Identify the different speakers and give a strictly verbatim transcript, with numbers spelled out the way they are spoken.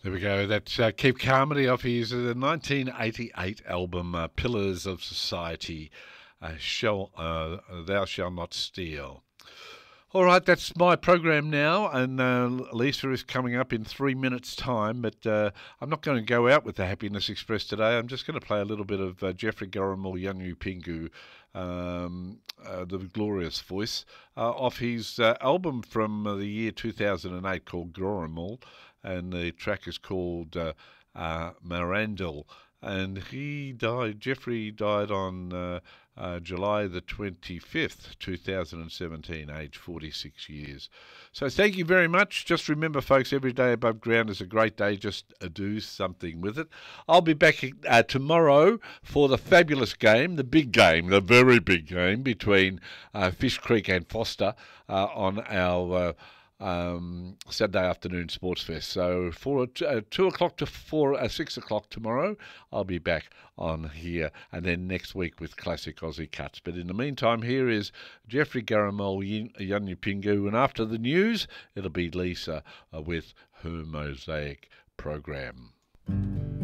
Speaker 1: There we go. That's uh, Keith Carmody off his uh, nineteen eighty-eight album uh, Pillars of Society. Uh, shall uh, Thou Shalt Not Steal. All right, that's my program now, and uh, Lisa is coming up in three minutes' time, but uh, I'm not going to go out with the Happiness Express today. I'm just going to play a little bit of uh, Jeffrey Garamal Yanyu Pingu, um, uh, the glorious voice, uh, off his uh, album from uh, the year two thousand eight called Garamal, and the track is called uh, uh, Marandil. And he died, Jeffrey died on uh, uh, July the twenty-fifth, two thousand seventeen, aged forty-six years. So thank you very much. Just remember, folks, every day above ground is a great day. Just uh, do something with it. I'll be back uh, tomorrow for the fabulous game, the big game, the very big game between uh, Fish Creek and Foster uh, on our... Uh, Um, Saturday afternoon sports fest. So for uh, two o'clock to four, uh, six o'clock tomorrow, I'll be back on here, and then next week with classic Aussie cuts. But in the meantime, here is Jeffrey Garamal Yanyu Pingu, and after the news, it'll be Lisa uh, with her Mosaic program.